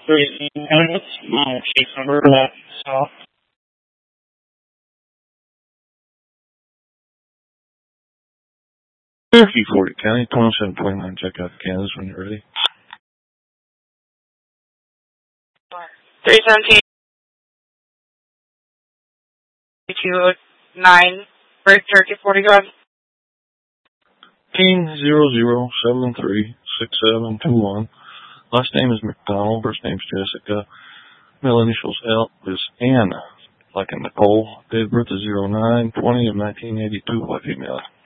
Three candidates, my case number for that stop. Cherokee Fort County, 2729, check out Kansas when you're ready. 317 209 for Cherokee 40 Drive. King 00736721. Last name is McDonald, first name's Jessica. Middle initials L is Ann, like in Nicole. Date of birth is 09/20 of 1982, white female.